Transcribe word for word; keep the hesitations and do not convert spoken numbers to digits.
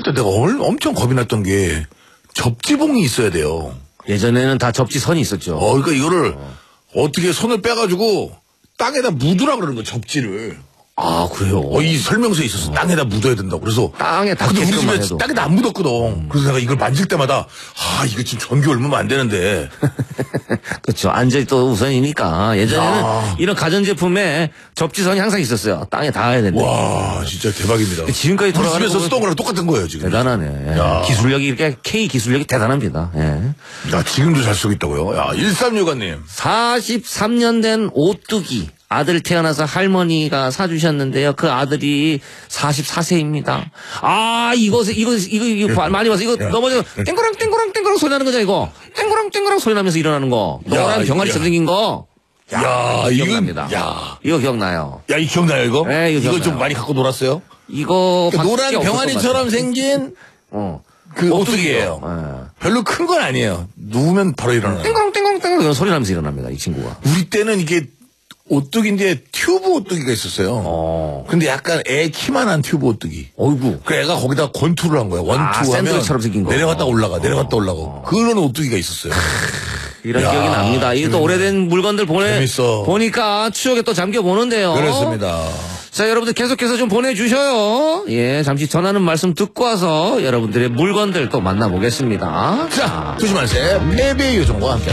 진짜 내가 얼, 엄청 겁이 났던 게 접지봉이 있어야 돼요. 예전에는 다 접지선이 있었죠. 어, 그러니까 이거를 어. 어떻게 손을 빼가지고 땅에다 묻으라 그러는 거야, 접지를. 아, 그래요? 어, 이 설명서에 있어서 어. 땅에다 묻어야 된다고. 그래서. 땅에 다 근데 우리 집에 해도. 땅에다 안 묻었거든. 음. 그래서 내가 이걸 만질 때마다, 아, 이거 지금 전기 얼마면 안 되는데. 그렇죠. 안전이 또 우선이니까. 예전에는 야. 이런 가전제품에 접지선이 항상 있었어요. 땅에 닿아야 된다. 와, 진짜 대박입니다. 지금까지 돌아가는 집에서 쓰던 거랑 똑같은 거예요, 지금. 대단하네. 야. 기술력이 이렇게, K 기술력이 대단합니다. 예. 야, 지금도 잘 쓰고 있다고요? 야, 일삼육오님. 사십삼 년 된 오뚜기. 아들 태어나서 할머니가 사주셨는데요. 그 아들이 사십사 세입니다. 아, 이거, 이거, 이거, 이거, 많이 봐서 이거 넘어져, 땡그랑, 땡그랑, 땡그랑 소리 나는 거죠, 이거. 땡그랑, 땡그랑 소리 나면서 일어나는 거. 노란 병아리처럼 생긴 거. 야, 야 이거 기억납니다. 야. 이거 기억나요. 야, 이 기억나요, 이거? 네, 이거, 이거 좀 많이 갖고 놀았어요? 이거, 그 노란 병아리처럼 생긴, 어. 그 오뚜기예요. 네. 별로 큰 건 아니에요. 누우면 바로 일어나요. 땡그랑, 땡그랑, 땡그랑 이런 소리 나면서 일어납니다, 이 친구가. 우리 때는 이게 오뚜기인데 튜브 오뚜기가 있었어요. 어. 근데 약간 애 키만한 튜브 오뚜기. 어이구. 그 애가 거기다 권투를 한 거야. 원투 아, 하면 샌드위치처럼 생긴 거. 내려갔다 올라가, 어. 내려갔다 올라가. 어. 그런 오뚜기가 있었어요. 이런 야, 기억이 납니다. 이게 또 오래된 물건들 보내 재밌어. 보니까 추억에 또 잠겨 보는데요. 그렇습니다. 자, 여러분들 계속해서 좀 보내주셔요. 예, 잠시 전하는 말씀 듣고 와서 여러분들의 물건들 또 만나보겠습니다. 자, 조심하세요. 패배의 요정과 함께.